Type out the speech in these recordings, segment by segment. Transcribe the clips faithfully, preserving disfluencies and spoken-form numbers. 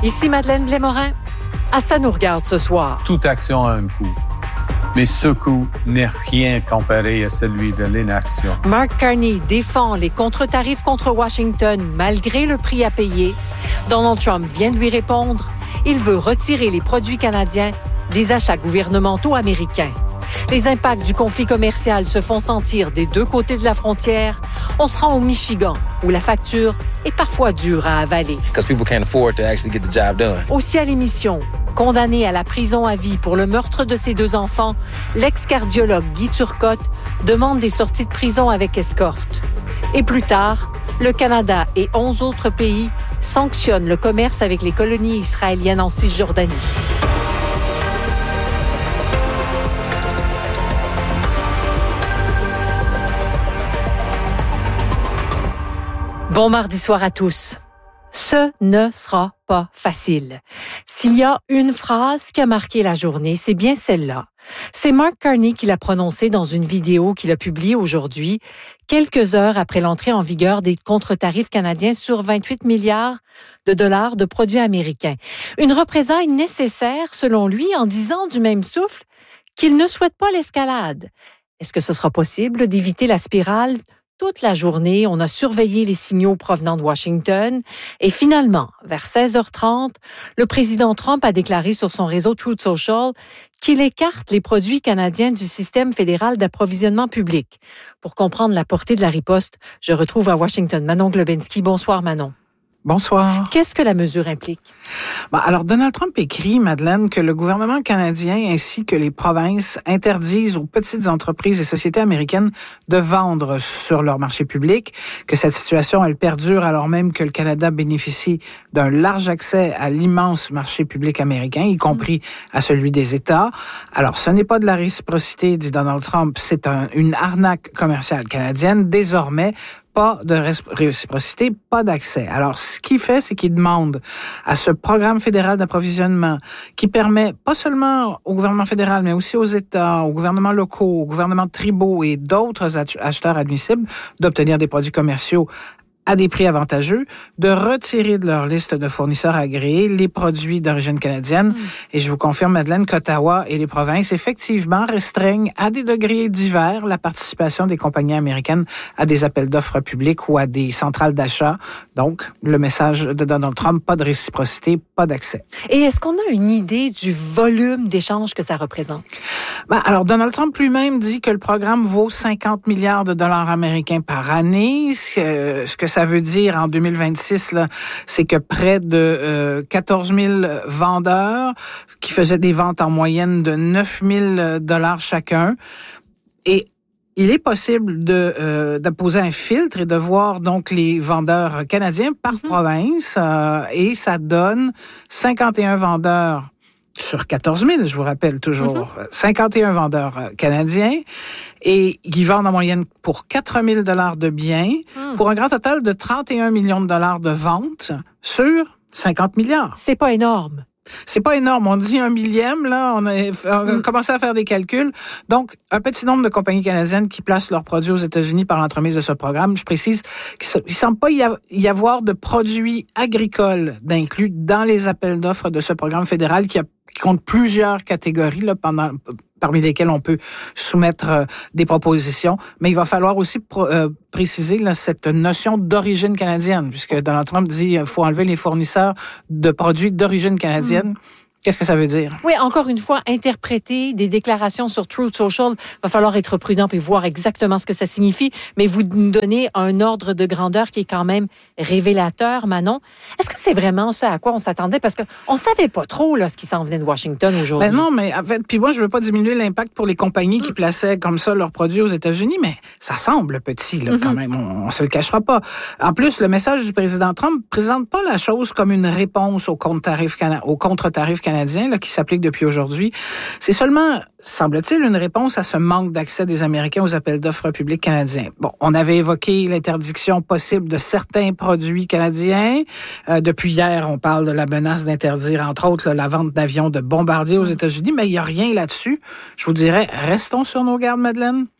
Ici Madeleine Blais-Morin. À ça nous regarde ce soir. Toute action a un coût. Mais ce coût n'est rien comparé à celui de l'inaction. Mark Carney défend les contre-tarifs contre Washington malgré le prix à payer. Donald Trump vient de lui répondre. Il veut retirer les produits canadiens des achats gouvernementaux américains. Les impacts du conflit commercial se font sentir des deux côtés de la frontière. On se rend au Michigan, où la facture est parfois dure à avaler. Because people can't afford to actually get the job done. Aussi à l'émission, condamné à la prison à vie pour le meurtre de ses deux enfants, l'ex-cardiologue Guy Turcotte demande des sorties de prison avec escorte. Et plus tard, le Canada et onze autres pays sanctionnent le commerce avec les colonies israéliennes en Cisjordanie. Bon mardi soir à tous. Ce ne sera pas facile. S'il y a une phrase qui a marqué la journée, c'est bien celle-là. C'est Mark Carney qui l'a prononcée dans une vidéo qu'il a publiée aujourd'hui, quelques heures après l'entrée en vigueur des contre-tarifs canadiens sur vingt-huit milliards de dollars de produits américains. Une représaille nécessaire, selon lui, en disant du même souffle qu'il ne souhaite pas l'escalade. Est-ce que ce sera possible d'éviter la spirale? Toute la journée, on a surveillé les signaux provenant de Washington et finalement, vers seize heures trente, le président Trump a déclaré sur son réseau Truth Social qu'il écarte les produits canadiens du système fédéral d'approvisionnement public. Pour comprendre la portée de la riposte, je retrouve à Washington Manon Globinski. Bonsoir Manon. Bonsoir. Qu'est-ce que la mesure implique? Bon, alors, Donald Trump écrit, Madeleine, que le gouvernement canadien ainsi que les provinces interdisent aux petites entreprises et sociétés américaines de vendre sur leur marché public, que cette situation, elle perdure alors même que le Canada bénéficie d'un large accès à l'immense marché public américain, y compris mmh. à celui des États. Alors, ce n'est pas de la réciprocité, dit Donald Trump, c'est un, une arnaque commerciale canadienne. Désormais, pas de réciprocité, pas d'accès. Alors, ce qu'il fait, c'est qu'il demande à ce programme fédéral d'approvisionnement qui permet pas seulement au gouvernement fédéral, mais aussi aux États, aux gouvernements locaux, aux gouvernements tribaux et d'autres acheteurs admissibles d'obtenir des produits commerciaux à des prix avantageux, de retirer de leur liste de fournisseurs agréés les produits d'origine canadienne. Mmh. Et je vous confirme, Madeleine, qu'Ottawa et les provinces, effectivement, restreignent à des degrés divers la participation des compagnies américaines à des appels d'offres publics ou à des centrales d'achat. Donc, le message de Donald Trump, pas de réciprocité, pas d'accès. Et est-ce qu'on a une idée du volume d'échanges que ça représente? Ben, alors, Donald Trump lui-même dit que le programme vaut cinquante milliards de dollars américains par année. Ce, ce que ça veut dire en deux mille vingt-six, là, c'est que près de euh, quatorze mille vendeurs qui faisaient des ventes en moyenne de neuf mille dollars chacun. Et il est possible de euh, d'apposer un filtre et de voir donc les vendeurs canadiens par mm-hmm. province euh, et ça donne cinquante et un vendeurs sur quatorze mille, je vous rappelle toujours, mm-hmm. cinquante et un vendeurs canadiens et qui vendent en moyenne pour quatre mille dollars de biens mm. pour un grand total de trente et un millions de dollars de ventes sur cinquante milliards. C'est pas énorme. C'est pas énorme. On dit un millième, là. On a, on a mm. commencé à faire des calculs. Donc, un petit nombre de compagnies canadiennes qui placent leurs produits aux États-Unis par l'entremise de ce programme. Je précise qu'il ne semble pas y avoir de produits agricoles d'inclus dans les appels d'offres de ce programme fédéral qui, a, qui compte plusieurs catégories, là, pendant... parmi lesquels on peut soumettre euh, des propositions. Mais il va falloir aussi pro, euh, préciser là, cette notion d'origine canadienne, puisque Donald Trump dit qu'il faut enlever les fournisseurs de produits d'origine canadienne. Mmh. Qu'est-ce que ça veut dire? Oui, encore une fois, interpréter des déclarations sur Truth Social, va falloir être prudent et voir exactement ce que ça signifie, mais vous nous donnez un ordre de grandeur qui est quand même révélateur, Manon. Est-ce que c'est vraiment ça à quoi on s'attendait? Parce qu'on ne savait pas trop là, ce qui s'en venait de Washington aujourd'hui. Ben non, mais en fait, puis moi, je veux pas diminuer l'impact pour les compagnies mmh. qui plaçaient comme ça leurs produits aux États-Unis, mais ça semble petit, là, mmh. quand même. On, on se le cachera pas. En plus, le message du président Trump présente pas la chose comme une réponse au contre-tarif cana- au contre-tarif canadien. Canadien là, qui s'applique depuis aujourd'hui. C'est seulement, semble-t-il, une réponse à ce manque d'accès des Américains aux appels d'offres publics canadiens. Bon, on avait évoqué l'interdiction possible de certains produits canadiens. Euh, depuis hier, on parle de la menace d'interdire, entre autres, là, la vente d'avions de bombardiers aux États-Unis, mais il n'y a rien là-dessus. Je vous dirais, restons sur nos gardes, Madeleine.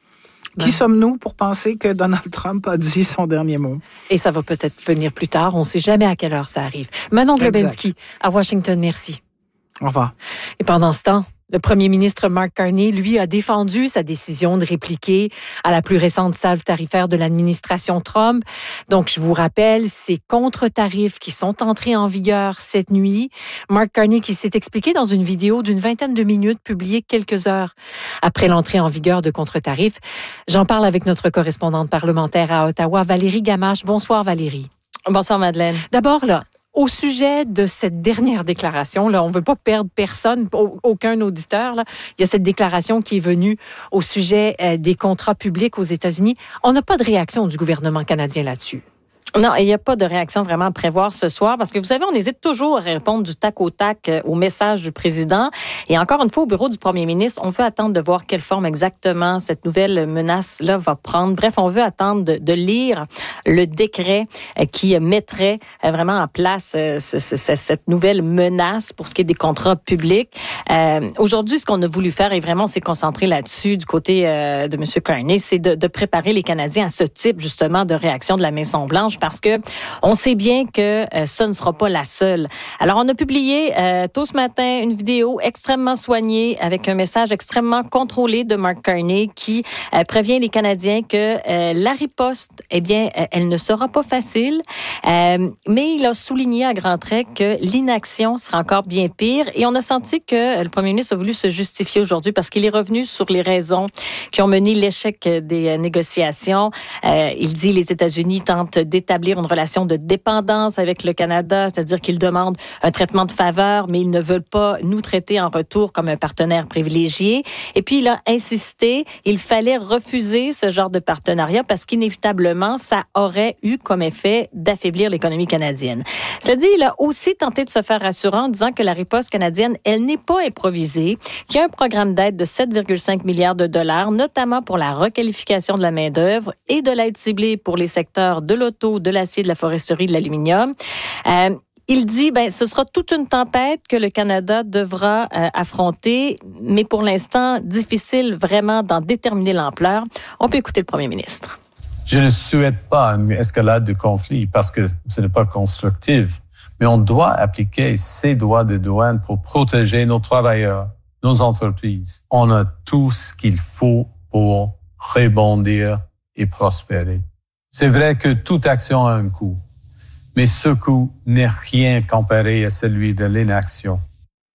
Qui ouais. sommes-nous pour penser que Donald Trump a dit son dernier mot? Et ça va peut-être venir plus tard. On ne sait jamais à quelle heure ça arrive. Manon Globensky, à Washington, merci. Au revoir. Et pendant ce temps, le premier ministre Mark Carney, lui, a défendu sa décision de répliquer à la plus récente salve tarifaire de l'administration Trump. Donc, je vous rappelle, ces contre-tarifs qui sont entrés en vigueur cette nuit. Mark Carney qui s'est expliqué dans une vidéo d'une vingtaine de minutes publiée quelques heures après l'entrée en vigueur de contre-tarifs. J'en parle avec notre correspondante parlementaire à Ottawa, Valérie Gamache. Bonsoir, Valérie. Bonsoir, Madeleine. D'abord, là, au sujet de cette dernière déclaration, là, on ne veut pas perdre personne, aucun auditeur. Là. Il y a cette déclaration qui est venue au sujet euh, des contrats publics aux États-Unis. On n'a pas de réaction du gouvernement canadien là-dessus. Non, il n'y a pas de réaction vraiment à prévoir ce soir parce que vous savez, on hésite toujours à répondre du tac au tac au message du président. Et encore une fois, au bureau du premier ministre, on veut attendre de voir quelle forme exactement cette nouvelle menace-là va prendre. Bref, on veut attendre de, de lire le décret qui mettrait vraiment en place cette nouvelle menace pour ce qui est des contrats publics. Euh, aujourd'hui, ce qu'on a voulu faire, et vraiment, on s'est concentré là-dessus du côté euh, de M. Carney, c'est de, de préparer les Canadiens à ce type, justement, de réaction de la Maison-Blanche. Parce que on sait bien que euh, ça ne sera pas la seule. Alors, on a publié euh, tôt ce matin une vidéo extrêmement soignée avec un message extrêmement contrôlé de Mark Carney qui euh, prévient les Canadiens que euh, la riposte, eh bien, euh, elle ne sera pas facile. Euh, mais il a souligné à grands traits que l'inaction sera encore bien pire. Et on a senti que le premier ministre a voulu se justifier aujourd'hui parce qu'il est revenu sur les raisons qui ont mené l'échec des euh, négociations. Euh, il dit les États-Unis tentent d'établir une relation de dépendance avec le Canada, c'est-à-dire qu'ils demandent un traitement de faveur, mais ils ne veulent pas nous traiter en retour comme un partenaire privilégié. Et puis, il a insisté, il fallait refuser ce genre de partenariat parce qu'inévitablement, ça aurait eu comme effet d'affaiblir l'économie canadienne. C'est-à-dire, il a aussi tenté de se faire rassurer en disant que la riposte canadienne, elle n'est pas improvisée, qu'il y a un programme d'aide de sept virgule cinq milliards de dollars, notamment pour la requalification de la main-d'œuvre et de l'aide ciblée pour les secteurs de l'auto, de l'acier, de la foresterie, de l'aluminium. Euh, il dit, ben, ce sera toute une tempête que le Canada devra euh, affronter, mais pour l'instant, difficile vraiment d'en déterminer l'ampleur. On peut écouter le premier ministre. Je ne souhaite pas une escalade de conflit parce que ce n'est pas constructif, mais on doit appliquer ces droits de douane pour protéger nos travailleurs, nos entreprises. On a tout ce qu'il faut pour rebondir et prospérer. C'est vrai que toute action a un coût, mais ce coût n'est rien comparé à celui de l'inaction.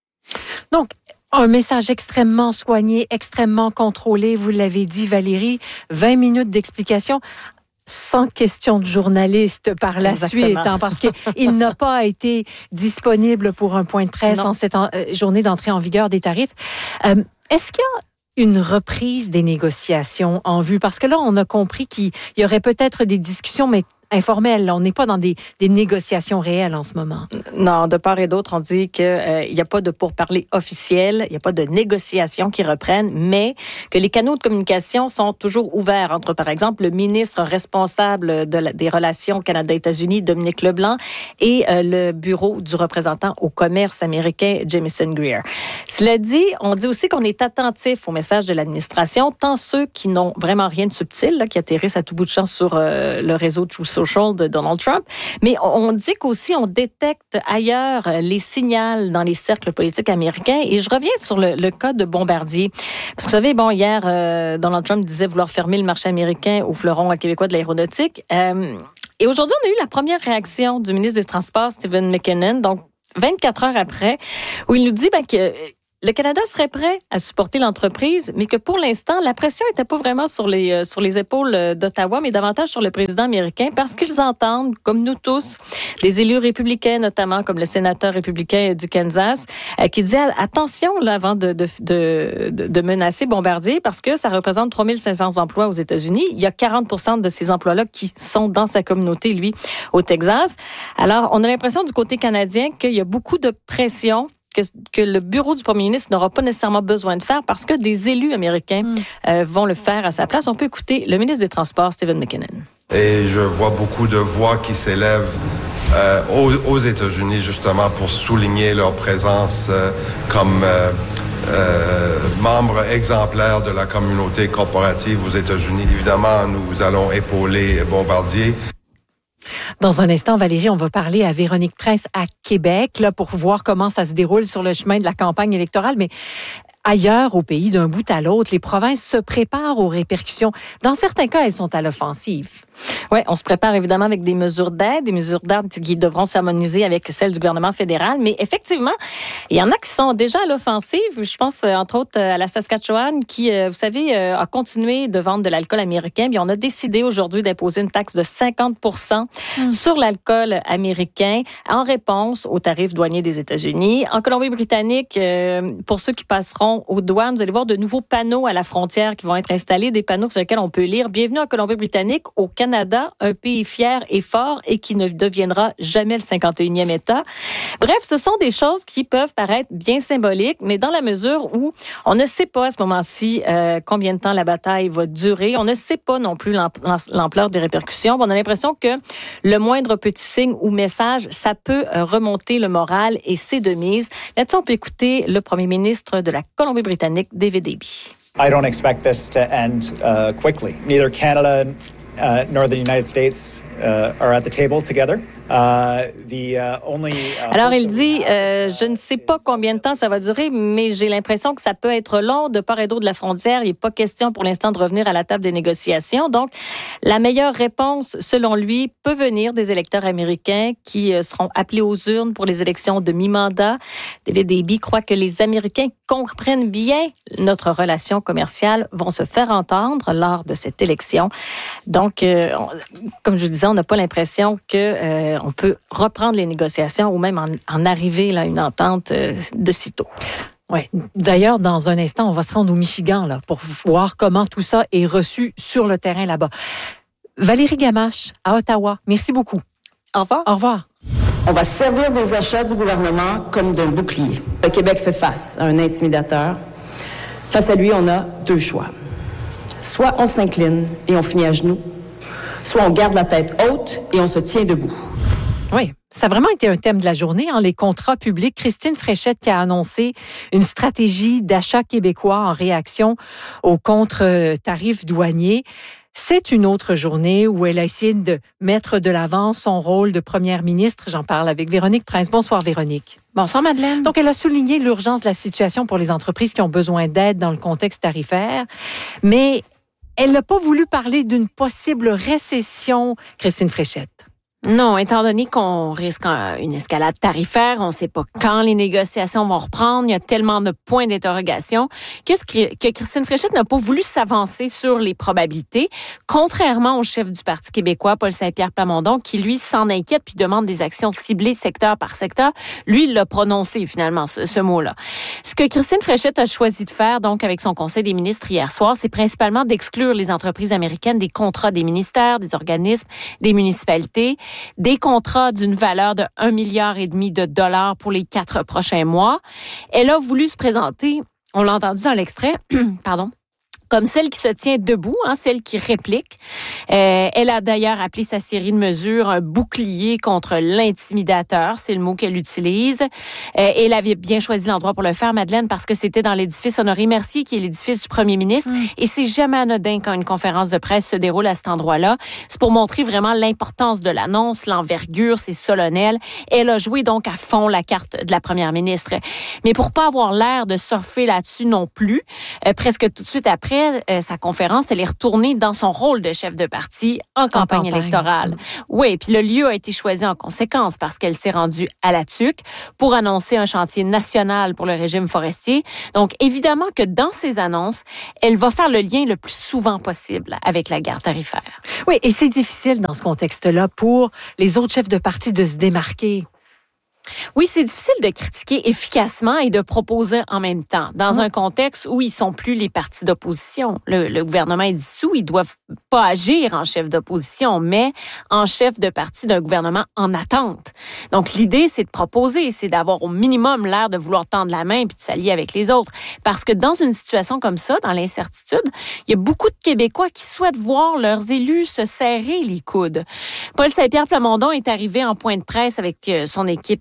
Donc, un message extrêmement soigné, extrêmement contrôlé, vous l'avez dit Valérie, vingt minutes d'explication. Sans question de journaliste par la Exactement. suite, hein, parce qu'il n'a pas été disponible pour un point de presse non. en cette en, euh, journée d'entrée en vigueur des tarifs. Euh, est-ce qu'il y a une reprise des négociations en vue? Parce que là, on a compris qu'il y aurait peut-être des discussions, mais informelles. On n'est pas dans des, des négociations réelles en ce moment. Non, de part et d'autre, on dit qu'il n'y euh, a pas de pourparlers officiels, il n'y a pas de négociations qui reprennent, mais que les canaux de communication sont toujours ouverts entre, par exemple, le ministre responsable de la, des relations Canada-États-Unis, Dominique Leblanc, et euh, le bureau du représentant au commerce américain, Jamieson Greer. Cela dit, on dit aussi qu'on est attentif aux messages de l'administration, tant ceux qui n'ont vraiment rien de subtil, là, qui atterrissent à tout bout de champ sur euh, le réseau Truth Social de Donald Trump. Mais on dit qu'aussi, on détecte ailleurs les signaux dans les cercles politiques américains. Et je reviens sur le, le cas de Bombardier. Parce que vous savez, bon, hier, euh, Donald Trump disait vouloir fermer le marché américain au fleuron québécois de l'aéronautique. Euh, et aujourd'hui, on a eu la première réaction du ministre des Transports, Stephen McKinnon, donc vingt-quatre heures après, où il nous dit ben, que le Canada serait prêt à supporter l'entreprise, mais que pour l'instant, la pression n'était pas vraiment sur les, euh, sur les épaules d'Ottawa, mais davantage sur le président américain, parce qu'ils entendent, comme nous tous, des élus républicains, notamment comme le sénateur républicain du Kansas, euh, qui disait attention là, avant de, de, de, de menacer Bombardier, parce que ça représente trois mille cinq cents emplois aux États-Unis. Il y a quarante pour cent de ces emplois-là qui sont dans sa communauté, lui, au Texas. Alors, on a l'impression du côté canadien qu'il y a beaucoup de pression Que, que le bureau du premier ministre n'aura pas nécessairement besoin de faire parce que des élus américains mm. euh, vont le faire à sa place. On peut écouter le ministre des Transports, Stephen McKinnon. Et je vois beaucoup de voix qui s'élèvent euh, aux, aux États-Unis justement pour souligner leur présence euh, comme euh, euh, membre exemplaire de la communauté corporative aux États-Unis. Évidemment, nous allons épauler Bombardier. Dans un instant, Valérie, on va parler à Véronique Prince à Québec, là, pour voir comment ça se déroule sur le chemin de la campagne électorale. Mais ailleurs, au pays, d'un bout à l'autre, les provinces se préparent aux répercussions. Dans certains cas, elles sont à l'offensive. Oui, on se prépare évidemment avec des mesures d'aide, des mesures d'aide qui devront s'harmoniser avec celles du gouvernement fédéral. Mais effectivement, il y en a qui sont déjà à l'offensive. Je pense entre autres à la Saskatchewan qui, vous savez, a continué de vendre de l'alcool américain. Puis on a décidé aujourd'hui d'imposer une taxe de cinquante pour cent mmh. sur l'alcool américain en réponse aux tarifs douaniers des États-Unis. En Colombie-Britannique, pour ceux qui passeront aux douanes, vous allez voir de nouveaux panneaux à la frontière qui vont être installés, des panneaux sur lesquels on peut lire « Bienvenue en Colombie-Britannique, au Canada. Canada, un pays fier et fort et qui ne deviendra jamais le cinquante et unième État. » Bref, ce sont des choses qui peuvent paraître bien symboliques, mais dans la mesure où on ne sait pas à ce moment-ci euh, combien de temps la bataille va durer, on ne sait pas non plus l'ampleur des répercussions. On a l'impression que le moindre petit signe ou message, ça peut remonter le moral et c'est de mise. Là-dessus, on peut écouter le premier ministre de la Colombie-Britannique, David Eby. I don't expect this to end uh, quickly. Neither Canada Uh, nor the United States uh, are at the table together. Uh, the, uh, only, uh, Alors, il dit, euh, je ne sais pas combien de temps ça va durer, mais j'ai l'impression que ça peut être long de part et d'autre de la frontière. Il n'est pas question pour l'instant de revenir à la table des négociations. Donc, la meilleure réponse, selon lui, peut venir des électeurs américains qui euh, seront appelés aux urnes pour les élections de mi-mandat. David Eby croit que les Américains comprennent bien notre relation commerciale, vont se faire entendre lors de cette élection. Donc, euh, on, comme je vous disais, on n'a pas l'impression que euh, on peut reprendre les négociations ou même en, en arriver là, à une entente euh, de sitôt. Oui. D'ailleurs, dans un instant, on va se rendre au Michigan là, pour voir comment tout ça est reçu sur le terrain là-bas. Valérie Gamache, à Ottawa, merci beaucoup. Au revoir. Au revoir. On va servir des achats du gouvernement comme d'un bouclier. Le Québec fait face à un intimidateur. Face à lui, on a deux choix. Soit on s'incline et on finit à genoux, soit on garde la tête haute et on se tient debout. Oui, ça a vraiment été un thème de la journée, hein, les contrats publics. Christine Fréchette qui a annoncé une stratégie d'achat québécois en réaction aux contre-tarifs douaniers. C'est une autre journée où elle a essayé de mettre de l'avant son rôle de première ministre. J'en parle avec Véronique Prince. Bonsoir, Véronique. Bonsoir, Madeleine. Donc, elle a souligné l'urgence de la situation pour les entreprises qui ont besoin d'aide dans le contexte tarifaire, mais elle n'a pas voulu parler d'une possible récession, Christine Fréchette. Non, étant donné qu'on risque une escalade tarifaire, on ne sait pas quand les négociations vont reprendre, il y a tellement de points d'interrogation que, que Christine Fréchette n'a pas voulu s'avancer sur les probabilités, contrairement au chef du Parti québécois, Paul Saint-Pierre Plamondon, qui lui s'en inquiète puis demande des actions ciblées secteur par secteur. Lui, il l'a prononcé finalement, ce, ce mot-là. Ce que Christine Fréchette a choisi de faire, donc, avec son conseil des ministres hier soir, c'est principalement d'exclure les entreprises américaines des contrats des ministères, des organismes, des municipalités, des contrats d'une valeur de un milliard et demi de dollars pour les quatre prochains mois. Elle a voulu se présenter, on l'a entendu dans l'extrait, pardon, comme celle qui se tient debout, hein, celle qui réplique. Euh, elle a d'ailleurs appelé sa série de mesures un bouclier contre l'intimidateur, c'est le mot qu'elle utilise. Euh, et elle avait bien choisi l'endroit pour le faire, Madeleine, parce que c'était dans l'édifice Honoré-Mercier, qui est l'édifice du premier ministre. Mm. Et c'est jamais anodin quand une conférence de presse se déroule à cet endroit-là. C'est pour montrer vraiment l'importance de l'annonce, l'envergure, c'est solennel. Elle a joué donc à fond la carte de la première ministre. Mais pour pas avoir l'air de surfer là-dessus non plus, euh, presque tout de suite après, Euh, sa conférence, elle est retournée dans son rôle de chef de parti en, en campagne, campagne électorale. Oui, puis le lieu a été choisi en conséquence parce qu'elle s'est rendue à la Tuque pour annoncer un chantier national pour le régime forestier. Donc, évidemment que dans ses annonces, elle va faire le lien le plus souvent possible avec la guerre tarifaire. Oui, et c'est difficile dans ce contexte-là pour les autres chefs de parti de se démarquer. Oui, c'est difficile de critiquer efficacement et de proposer en même temps, dans mmh. un contexte où ils sont plus les partis d'opposition. Le, le gouvernement est dissous, ils doivent pas agir en chef d'opposition, mais en chef de parti d'un gouvernement en attente. Donc, l'idée, c'est de proposer, c'est d'avoir au minimum l'air de vouloir tendre la main puis de s'allier avec les autres. Parce que dans une situation comme ça, dans l'incertitude, il y a beaucoup de Québécois qui souhaitent voir leurs élus se serrer les coudes. Paul Saint-Pierre Plamondon est arrivé en point de presse avec son équipe économique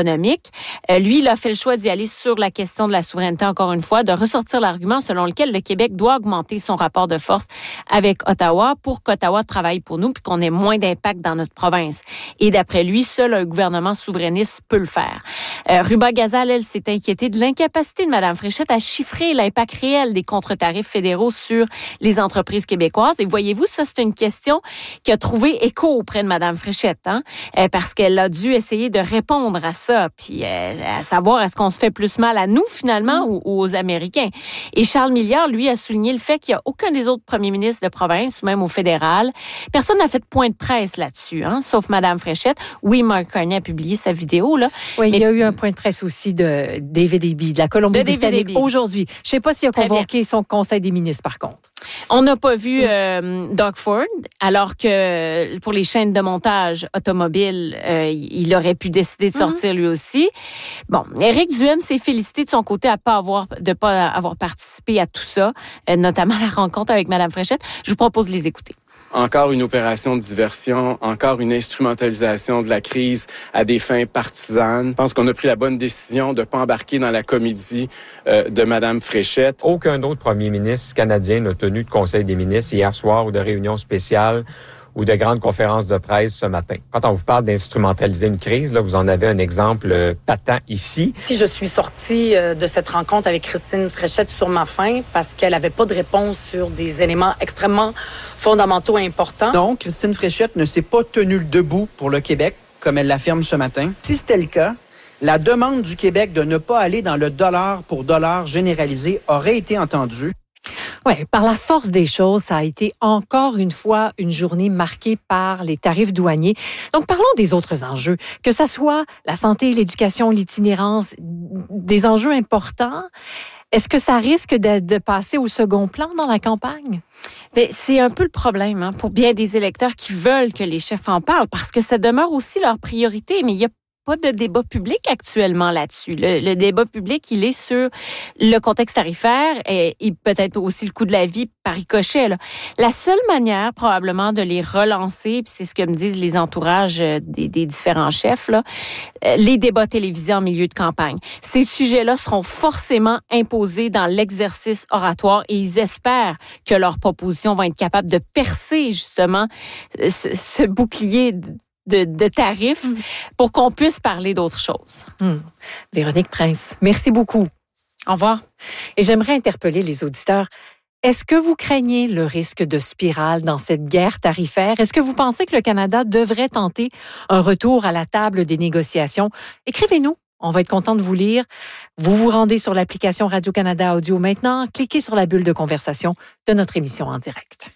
économique. Euh, lui, il a fait le choix d'y aller sur la question de la souveraineté, encore une fois, de ressortir l'argument selon lequel le Québec doit augmenter son rapport de force avec Ottawa pour qu'Ottawa travaille pour nous puis qu'on ait moins d'impact dans notre province. Et d'après lui, seul un gouvernement souverainiste peut le faire. Euh, Ruba Gazal, elle, s'est inquiétée de l'incapacité de Mme Fréchette à chiffrer l'impact réel des contre-tarifs fédéraux sur les entreprises québécoises. Et voyez-vous, ça, c'est une question qui a trouvé écho auprès de Mme Fréchette, hein, euh, parce qu'elle a dû essayer de répondre à ça, puis euh, à savoir est-ce qu'on se fait plus mal à nous, finalement, ou, ou aux Américains. Et Charles Milliard, lui, a souligné le fait qu'il n'y a aucun des autres premiers ministres de province, ou même au fédéral. Personne n'a fait de point de presse là-dessus, hein, sauf Mme Fréchette. Oui, Mark Carney a publié sa vidéo, là. Oui, mais... il y a eu un point de presse aussi de David Eby, de la Colombie-Britannique, aujourd'hui. Je ne sais pas s'il a convoqué son conseil des ministres, par contre. On n'a pas vu euh, Doug Ford, alors que pour les chaînes de montage automobiles, euh, il aurait pu décider de sortir mm-hmm. lui aussi. Bon, Éric Duhem s'est félicité de son côté à pas avoir, de pas avoir participé à tout ça, euh, notamment à la rencontre avec Mme Fréchette. Je vous propose de les écouter. Encore une opération de diversion, encore une instrumentalisation de la crise à des fins partisanes. Je pense qu'on a pris la bonne décision de ne pas embarquer dans la comédie euh, de Mme Fréchette. Aucun autre premier ministre canadien n'a tenu de conseil des ministres hier soir ou de réunion spéciale ou de grandes conférences de presse ce matin. Quand on vous parle d'instrumentaliser une crise, là, vous en avez un exemple euh, patent ici. Si je suis sortie euh, de cette rencontre avec Christine Fréchette sur ma faim parce qu'elle n'avait pas de réponse sur des éléments extrêmement fondamentaux et importants. Non, Christine Fréchette ne s'est pas tenue debout pour le Québec, comme elle l'affirme ce matin. Si c'était le cas, la demande du Québec de ne pas aller dans le dollar pour dollar généralisé aurait été entendue. Oui, par la force des choses, ça a été encore une fois une journée marquée par les tarifs douaniers. Donc, parlons des autres enjeux, que ce soit la santé, l'éducation, l'itinérance, des enjeux importants. Est-ce que ça risque de, de passer au second plan dans la campagne? Bien, c'est un peu le problème hein, pour bien des électeurs qui veulent que les chefs en parlent, parce que ça demeure aussi leur priorité, mais il y a pas de débat public actuellement là-dessus. Le, le débat public, il est sur le contexte tarifaire et, et peut-être aussi le coût de la vie par ricochet. Là. La seule manière, probablement, de les relancer, puis c'est ce que me disent les entourages des, des différents chefs, là, les débats télévisés en milieu de campagne. Ces sujets-là seront forcément imposés dans l'exercice oratoire et ils espèrent que leurs propositions vont être capables de percer, justement, ce, ce bouclier De, de tarifs mmh. pour qu'on puisse parler d'autres choses. Mmh. Véronique Prince, merci beaucoup. Au revoir. Et j'aimerais interpeller les auditeurs. Est-ce que vous craignez le risque de spirale dans cette guerre tarifaire? Est-ce que vous pensez que le Canada devrait tenter un retour à la table des négociations? Écrivez-nous. On va être content de vous lire. Vous vous rendez sur l'application Radio-Canada Audio maintenant. Cliquez sur la bulle de conversation de notre émission en direct.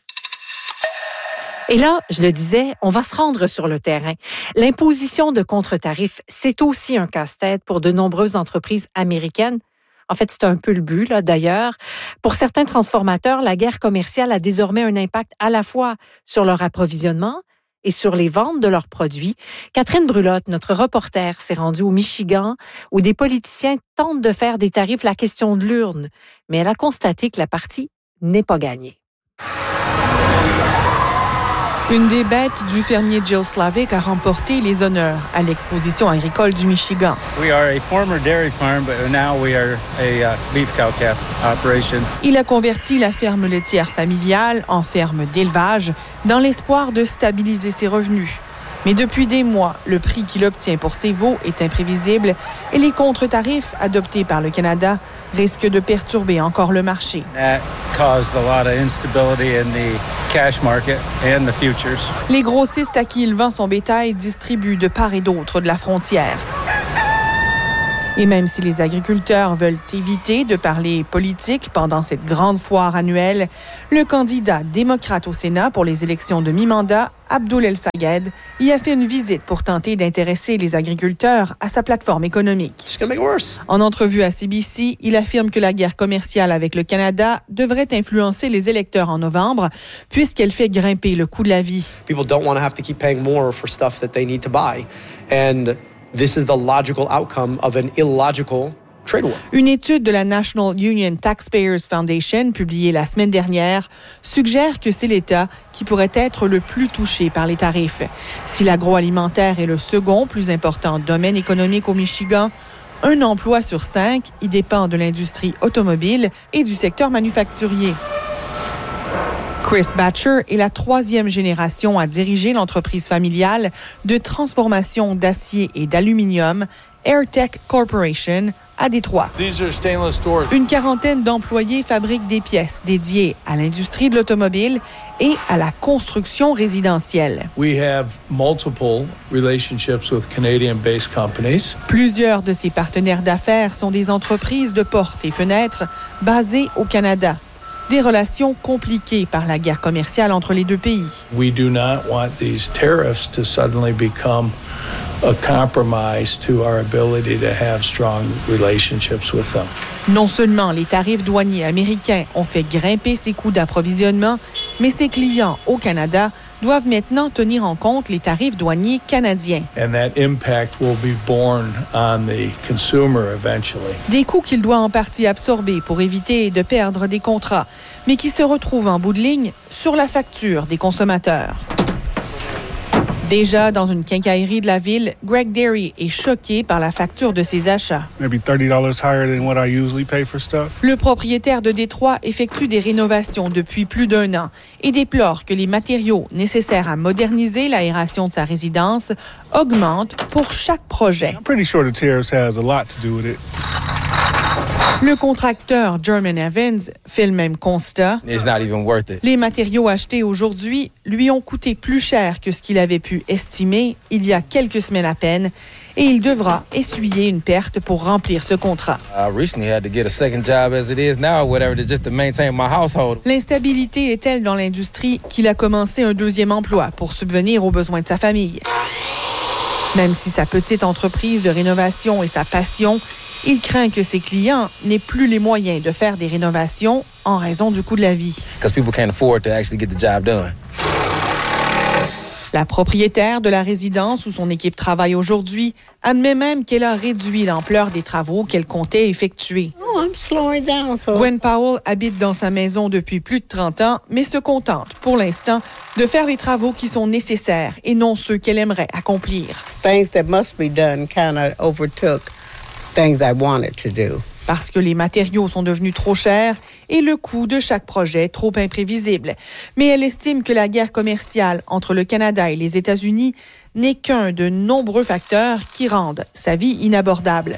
Et là, je le disais, on va se rendre sur le terrain. L'imposition de contre-tarifs, c'est aussi un casse-tête pour de nombreuses entreprises américaines. En fait, c'est un peu le but, là, d'ailleurs. Pour certains transformateurs, la guerre commerciale a désormais un impact à la fois sur leur approvisionnement et sur les ventes de leurs produits. Catherine Brulotte, notre reporter, s'est rendue au Michigan où des politiciens tentent de faire des tarifs la question de l'urne. Mais elle a constaté que la partie n'est pas gagnée. Une des bêtes du fermier Joe Slavic a remporté les honneurs à l'exposition agricole du Michigan. We are a former dairy farm, but now we are a uh, beef cow-calf operation. Il a converti la ferme laitière familiale en ferme d'élevage dans l'espoir de stabiliser ses revenus. Mais depuis des mois, le prix qu'il obtient pour ses veaux est imprévisible et les contre-tarifs adoptés par le Canada risquent de perturber encore le marché. That caused a lot of instability in the cash market and the futures. Les grossistes à qui il vend son bétail distribuent de part et d'autre de la frontière. Et même si les agriculteurs veulent éviter de parler politique pendant cette grande foire annuelle, le candidat démocrate au Sénat pour les élections de mi-mandat, Abdoul El-Sayed, y a fait une visite pour tenter d'intéresser les agriculteurs à sa plateforme économique. En entrevue à C B C, il affirme que la guerre commerciale avec le Canada devrait influencer les électeurs en novembre, puisqu'elle fait grimper le coût de la vie. People don't want to have to keep paying more for stuff that they need to buy. And this is the logical outcome of an illogical trade war. Une étude de la National Union Taxpayers Foundation, publiée la semaine dernière, suggère que c'est l'État qui pourrait être le plus touché par les tarifs. Si l'agroalimentaire est le second plus important domaine économique au Michigan, un emploi sur cinq y dépend de l'industrie automobile et du secteur manufacturier. Chris Batcher est la troisième génération à diriger l'entreprise familiale de transformation d'acier et d'aluminium, Airtech Corporation, à Détroit. Une quarantaine d'employés fabriquent des pièces dédiées à l'industrie de l'automobile et à la construction résidentielle. We have multiple relationships with Canadian-based companies. Plusieurs de ces partenaires d'affaires sont des entreprises de portes et fenêtres basées au Canada. Des relations compliquées par la guerre commerciale entre les deux pays. We do not want these tariffs to suddenly become a compromise to our ability to have strong relationships with them. Non seulement les tarifs douaniers américains ont fait grimper ses coûts d'approvisionnement, mais ses clients au Canada doivent maintenant tenir en compte les tarifs douaniers canadiens. And that impact will be borne on the consumer eventually. Des coûts qu'il doit en partie absorber pour éviter de perdre des contrats, mais qui se retrouvent en bout de ligne sur la facture des consommateurs. Déjà dans une quincaillerie de la ville, Greg Derry est choqué par la facture de ses achats. Maybe thirty dollars higher than what I usually pay for stuff. Le propriétaire de Détroit effectue des rénovations depuis plus d'un an et déplore que les matériaux nécessaires à moderniser l'aération de sa résidence augmentent pour chaque projet. I'm pretty sure the tariffs has a lot to do with it. Le contracteur German Evans fait le même constat. It's not even worth it. Les matériaux achetés aujourd'hui lui ont coûté plus cher que ce qu'il avait pu estimer il y a quelques semaines à peine et il devra essuyer une perte pour remplir ce contrat. I recently had to get a second job as it is now, whatever, just to maintain my household. L'instabilité est telle dans l'industrie qu'il a commencé un deuxième emploi pour subvenir aux besoins de sa famille. Même si sa petite entreprise de rénovation est sa passion, il craint que ses clients n'aient plus les moyens de faire des rénovations en raison du coût de la vie. Because people can't afford to actually get the job done. La propriétaire de la résidence où son équipe travaille aujourd'hui admet même qu'elle a réduit l'ampleur des travaux qu'elle comptait effectuer. Oh, I'm slowing down, so... Gwen Powell habite dans sa maison depuis plus de trente ans, mais se contente, pour l'instant, de faire les travaux qui sont nécessaires et non ceux qu'elle aimerait accomplir. Things that must be done kind of overtook things I wanted to do. Parce que les matériaux sont devenus trop chers et le coût de chaque projet trop imprévisible. Mais elle estime que la guerre commerciale entre le Canada et les États-Unis n'est qu'un de nombreux facteurs qui rendent sa vie inabordable.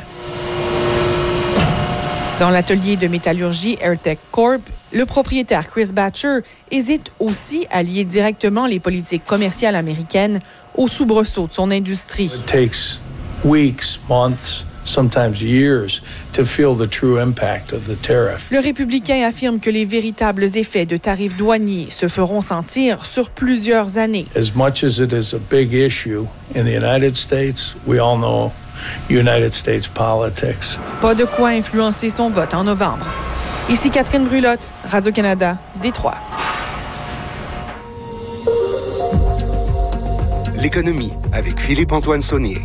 Dans l'atelier de métallurgie Airtech Corp, le propriétaire Chris Batcher hésite aussi à lier directement les politiques commerciales américaines aux soubresauts de son industrie. It takes weeks, months, sometimes years to feel the true impact of the tariff. Le républicain affirme que les véritables effets de tarifs douaniers se feront sentir sur plusieurs années. As much as it is a big issue in the United States, we all know United States politics. Pas de quoi influencer son vote en novembre. Ici Catherine Brulotte, Radio-Canada, Détroit. L'économie avec Philippe-Antoine Saunier.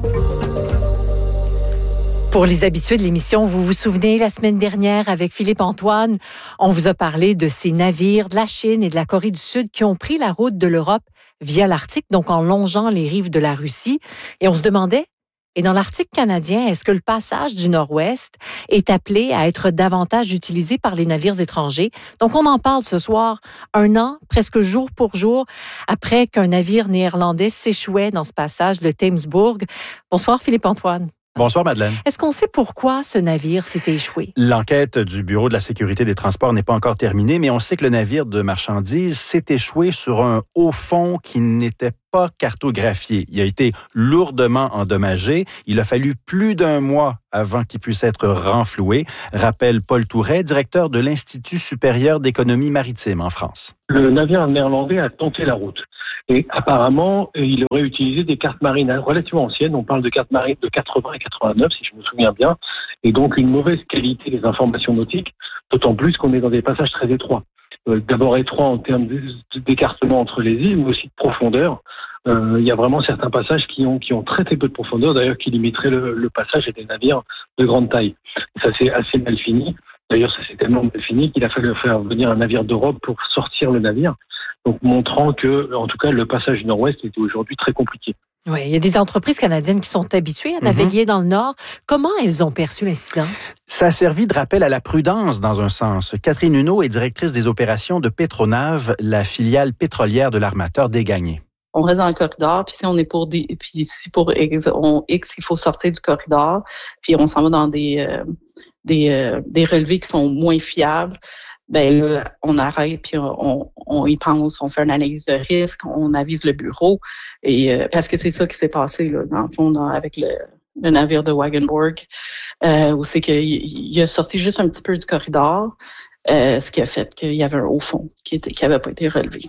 Pour les habitués de l'émission, vous vous souvenez, la semaine dernière, avec Philippe-Antoine, on vous a parlé de ces navires de la Chine et de la Corée du Sud qui ont pris la route de l'Europe via l'Arctique, donc en longeant les rives de la Russie. Et on se demandait, et dans l'Arctique canadien, est-ce que le passage du Nord-Ouest est appelé à être davantage utilisé par les navires étrangers? Donc, on en parle ce soir, un an, presque jour pour jour, après qu'un navire néerlandais s'échouait dans ce passage de Thamesbourg. Bonsoir, Philippe-Antoine. Bonsoir, Madeleine. Est-ce qu'on sait pourquoi ce navire s'est échoué? L'enquête du Bureau de la sécurité des transports n'est pas encore terminée, mais on sait que le navire de marchandises s'est échoué sur un haut fond qui n'était pas cartographié. Il a été lourdement endommagé. Il a fallu plus d'un mois avant qu'il puisse être renfloué, rappelle Paul Touret, directeur de l'Institut supérieur d'économie maritime en France. Le navire néerlandais a tenté la route. Et apparemment, il aurait utilisé des cartes marines relativement anciennes. On parle de cartes marines de quatre-vingts et quatre-vingt-neuf, si je me souviens bien. Et donc, une mauvaise qualité des informations nautiques, d'autant plus qu'on est dans des passages très étroits. Euh, d'abord étroits en termes d'écartement entre les îles, mais aussi de profondeur, Euh, il y a vraiment certains passages qui ont, qui ont très très peu de profondeur, d'ailleurs qui limiteraient le, le passage à des navires de grande taille. Et ça s'est assez mal fini. D'ailleurs, ça s'est tellement mal fini qu'il a fallu faire venir un navire d'Europe pour sortir le navire. Donc, montrant que, en tout cas, le passage du Nord-Ouest était aujourd'hui très compliqué. Oui, il y a des entreprises canadiennes qui sont habituées à naviguer mm-hmm. dans le Nord. Comment elles ont perçu l'incident? Ça a servi de rappel à la prudence, dans un sens. Catherine Huneau est directrice des opérations de Petronav, la filiale pétrolière de l'armateur Dégagné. On reste dans le corridor, puis si on est pour des, puis si pour X, on, X il faut sortir du corridor, puis on s'en va dans des, euh, des, euh, des relevés qui sont moins fiables. Ben là, on arrête, puis on, on y pense, on fait une analyse de risque, on avise le bureau, et euh, parce que c'est ça qui s'est passé là, dans le fond, dans, avec le, le navire de Wagenborg, euh, où c'est qu'il il a sorti juste un petit peu du corridor, euh, ce qui a fait qu'il y avait un haut fond qui était, qui avait pas été relevé.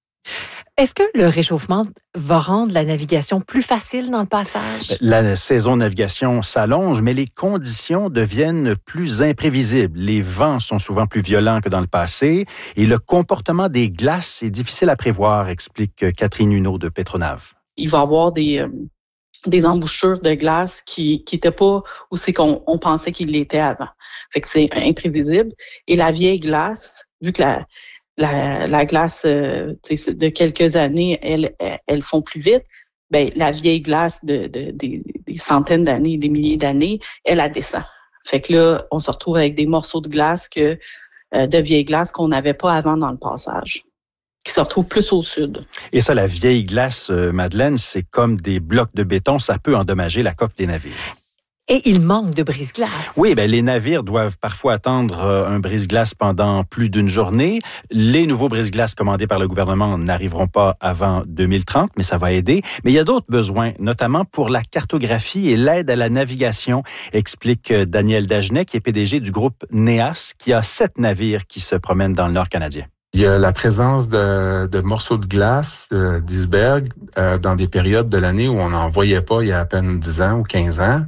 Est-ce que le réchauffement va rendre la navigation plus facile dans le passage? La saison de navigation s'allonge, mais les conditions deviennent plus imprévisibles. Les vents sont souvent plus violents que dans le passé et le comportement des glaces est difficile à prévoir, explique Catherine Huneau de Petronav. Il va y avoir des, euh, des embouchures de glace qui qui n'étaient pas où c'est qu'on on pensait qu'il l'était avant. Fait que c'est imprévisible. Et la vieille glace, vu que la La, la glace euh, de quelques années, elles, elles font plus vite. Ben la vieille glace de, de, de des centaines d'années, des milliers d'années, elle, elle descend. Fait que là, on se retrouve avec des morceaux de glace que euh, de vieille glace qu'on n'avait pas avant dans le passage, qui se retrouvent plus au sud. Et ça, la vieille glace, euh, Madeleine, c'est comme des blocs de béton, ça peut endommager la coque des navires. Et il manque de brise-glace. Oui, ben les navires doivent parfois attendre un brise-glace pendant plus d'une journée. Les nouveaux brise-glaces commandés par le gouvernement n'arriveront pas avant deux mille trente, mais ça va aider. Mais il y a d'autres besoins, notamment pour la cartographie et l'aide à la navigation, explique Daniel Dagenet, qui est P D G du groupe Neas, qui a sept navires qui se promènent dans le nord canadien. Il y a la présence de, de morceaux de glace, euh, d'iceberg, euh, dans des périodes de l'année où on n'en voyait pas il y a à peine dix ans ou quinze ans.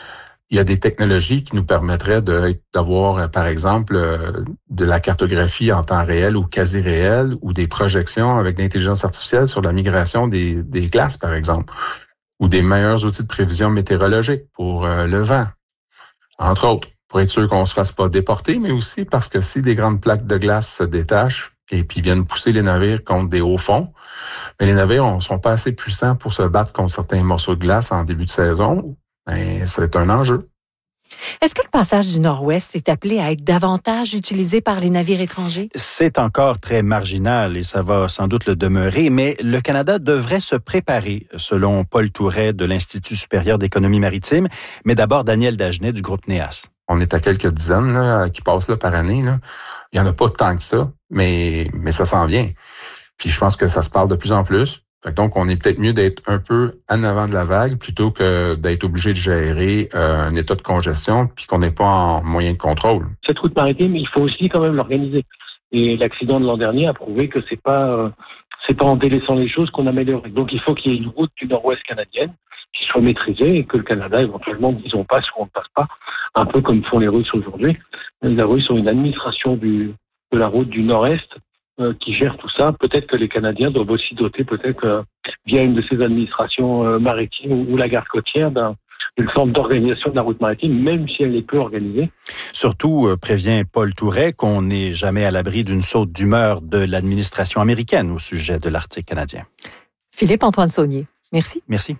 Il y a des technologies qui nous permettraient de, d'avoir, par exemple, de la cartographie en temps réel ou quasi réel ou des projections avec l'intelligence artificielle sur la migration des, des glaces, par exemple, ou des meilleurs outils de prévision météorologique pour euh, le vent, entre autres, pour être sûr qu'on se fasse pas déporter, mais aussi parce que si des grandes plaques de glace se détachent et puis viennent pousser les navires contre des hauts fonds, mais les navires ne sont pas assez puissants pour se battre contre certains morceaux de glace en début de saison. Ben, c'est un enjeu. Est-ce que le passage du Nord-Ouest est appelé à être davantage utilisé par les navires étrangers? C'est encore très marginal et ça va sans doute le demeurer, mais le Canada devrait se préparer, selon Paul Touret de l'Institut supérieur d'économie maritime, mais d'abord Daniel Dagenet du groupe Neas. On est à quelques dizaines là, qui passent là, par année. Là. Il n'y en a pas tant que ça, mais, mais ça s'en vient. Puis je pense que ça se parle de plus en plus. Fait que donc, on est peut-être mieux d'être un peu en avant de la vague plutôt que d'être obligé de gérer euh, un état de congestion puis qu'on n'est pas en moyen de contrôle. Cette route maritime, il faut aussi quand même l'organiser. Et l'accident de l'an dernier a prouvé que c'est pas euh, c'est pas en délaissant les choses qu'on améliore. Donc, il faut qu'il y ait une route du Nord-Ouest canadienne qui soit maîtrisée et que le Canada, éventuellement, disons passe ou on ne passe pas, un peu comme font les Russes aujourd'hui. Les Russes ont une administration du, de la route du Nord-Est qui gère tout ça. Peut-être que les Canadiens doivent aussi doter, peut-être euh, via une de ces administrations euh, maritimes ou, ou la garde côtière, d'un, d'une forme d'organisation de la route maritime, même si elle est peu organisée. Surtout, euh, prévient Paul Touret, qu'on n'est jamais à l'abri d'une saute d'humeur de l'administration américaine au sujet de l'Arctique canadien. Philippe-Antoine Saunier, merci. Merci.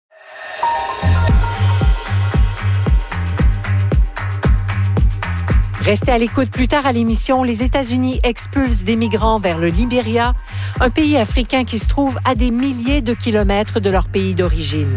Restez à l'écoute plus tard à l'émission. Les États-Unis expulsent des migrants vers le Libéria, un pays africain qui se trouve à des milliers de kilomètres de leur pays d'origine.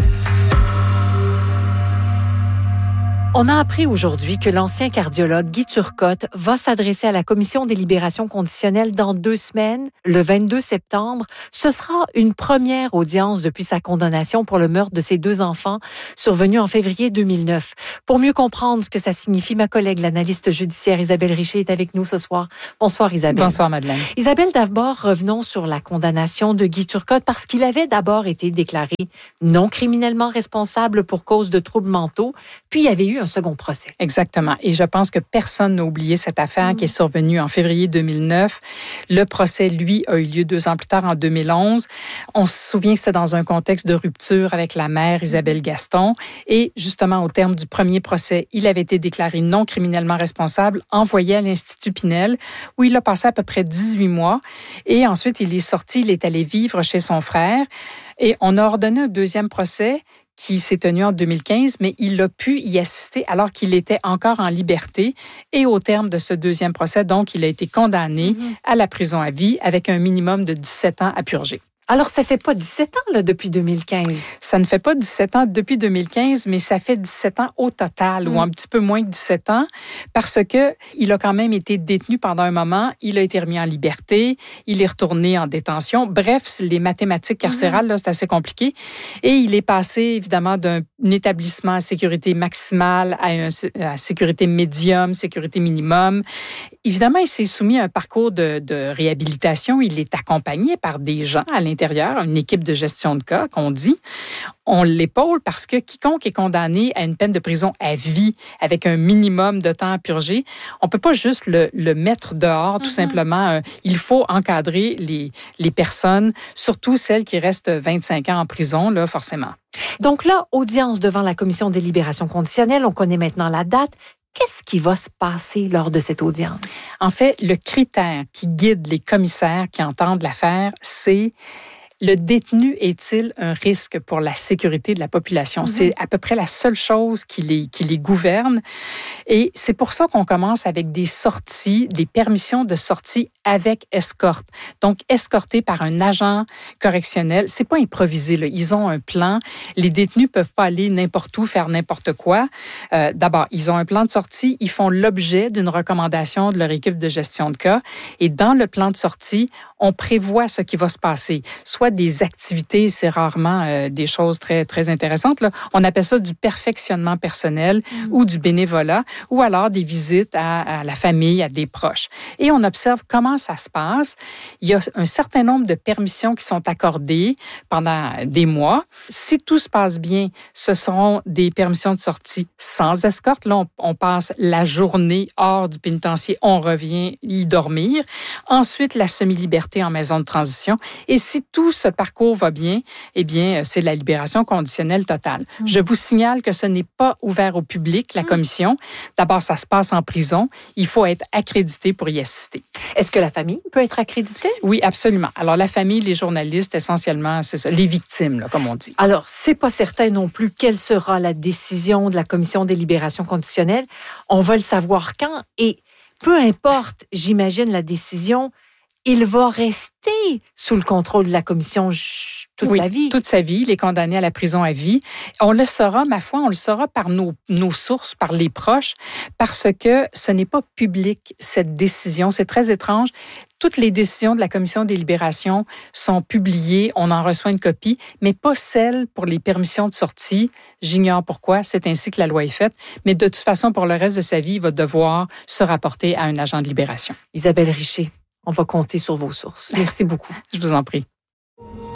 On a appris aujourd'hui que l'ancien cardiologue Guy Turcotte va s'adresser à la Commission des libérations conditionnelles dans deux semaines, le vingt-deux septembre. Ce sera une première audience depuis sa condamnation pour le meurtre de ses deux enfants, survenu en février deux mille neuf. Pour mieux comprendre ce que ça signifie, ma collègue, l'analyste judiciaire Isabelle Richer, est avec nous ce soir. Bonsoir Isabelle. Bonsoir Madeleine. Isabelle, d'abord, revenons sur la condamnation de Guy Turcotte parce qu'il avait d'abord été déclaré non criminellement responsable pour cause de troubles mentaux, puis il y avait eu un un second procès. Exactement. Et je pense que personne n'a oublié cette affaire mmh. qui est survenue en février deux mille neuf. Le procès, lui, a eu lieu deux ans plus tard, en deux mille onze. On se souvient que c'était dans un contexte de rupture avec la mère Isabelle Gaston. Et justement, au terme du premier procès, il avait été déclaré non criminellement responsable, envoyé à l'Institut Pinel, où il a passé à peu près dix-huit mois. Et ensuite, il est sorti, il est allé vivre chez son frère. Et on a ordonné un deuxième procès qui s'est tenu en deux mille quinze, mais il a pu y assister alors qu'il était encore en liberté. Et au terme de ce deuxième procès, donc, il a été condamné mm-hmm. à la prison à vie avec un minimum de dix-sept ans à purger. Alors, ça fait pas dix-sept ans, là, depuis deux mille quinze? Ça ne fait pas dix-sept ans depuis deux mille quinze, mais ça fait dix-sept ans au total, mm. ou un petit peu moins que dix-sept ans, parce que il a quand même été détenu pendant un moment, il a été remis en liberté, il est retourné en détention. Bref, les mathématiques carcérales, mm. là, c'est assez compliqué. Et il est passé, évidemment, d'un établissement à sécurité maximale à une à sécurité médium, sécurité minimum. Évidemment, il s'est soumis à un parcours de, de réhabilitation. Il est accompagné par des gens à l'intérieur, une équipe de gestion de cas, qu'on dit. On l'épaule parce que quiconque est condamné à une peine de prison à vie avec un minimum de temps à purger, on peut pas juste le, le mettre dehors, tout mm-hmm. simplement. Euh, il faut encadrer les, les personnes, surtout celles qui restent vingt-cinq ans en prison, là, forcément. Donc là, audience devant la Commission des libérations conditionnelles, on connaît maintenant la date. Qu'est-ce qui va se passer lors de cette audience? En fait, le critère qui guide les commissaires qui entendent l'affaire, c'est le détenu est-il un risque pour la sécurité de la population? Mm-hmm. C'est à peu près la seule chose qui les, qui les gouverne. Et c'est pour ça qu'on commence avec des sorties, des permissions de sortie avec escorte. Donc, escorté par un agent correctionnel. C'est pas improvisé, là. Ils ont un plan. Les détenus peuvent pas aller n'importe où, faire n'importe quoi. Euh, d'abord, ils ont un plan de sortie. Ils font l'objet d'une recommandation de leur équipe de gestion de cas. Et dans le plan de sortie, on prévoit ce qui va se passer. Soit des activités, c'est rarement euh, des choses très, très intéressantes, là. On appelle ça du perfectionnement personnel mmh. ou du bénévolat, ou alors des visites à, à la famille, à des proches. Et on observe comment ça se passe. Il y a un certain nombre de permissions qui sont accordées pendant des mois. Si tout se passe bien, ce seront des permissions de sortie sans escorte. Là, on, on passe la journée hors du pénitencier, on revient y dormir. Ensuite, la semi-liberté en maison de transition. Et si tout ce parcours va bien, eh bien, c'est la libération conditionnelle totale. Mmh. Je vous signale que ce n'est pas ouvert au public, la mmh. commission. D'abord, ça se passe en prison. Il faut être accrédité pour y assister. Est-ce que la famille peut être accréditée? Oui, absolument. Alors, la famille, les journalistes, essentiellement, c'est ça, les victimes, là, comme on dit. Alors, c'est pas certain non plus quelle sera la décision de la commission des libérations conditionnelles. On va le savoir quand. Et peu importe, j'imagine, la décision, il va rester sous le contrôle de la commission toute oui, sa vie. toute sa vie. Il est condamné à la prison à vie. On le saura, ma foi, on le saura par nos, nos sources, par les proches, parce que ce n'est pas public, cette décision. C'est très étrange. Toutes les décisions de la commission des libérations sont publiées. On en reçoit une copie, mais pas celles pour les permissions de sortie. J'ignore pourquoi. C'est ainsi que la loi est faite. Mais de toute façon, pour le reste de sa vie, il va devoir se rapporter à un agent de libération. Isabelle Richer, on va compter sur vos sources. Merci beaucoup. Je vous en prie.